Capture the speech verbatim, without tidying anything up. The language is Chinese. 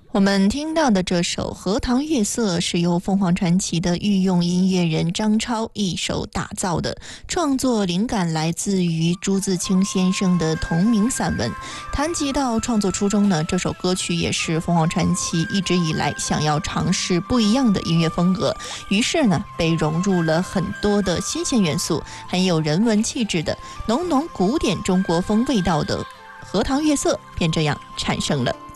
我们听到的这首《荷塘月色》是由凤凰传奇的御用音乐人张超一手打造的，创作灵感来自于朱自清先生的同名散文。谈及到创作初衷呢，这首歌曲也是凤凰传奇一直以来想要尝试不一样的音乐风格，于是呢被融入了很多的新鲜元素，很有人文气质的浓浓古典中国风味道的《荷塘月色》便这样产生了。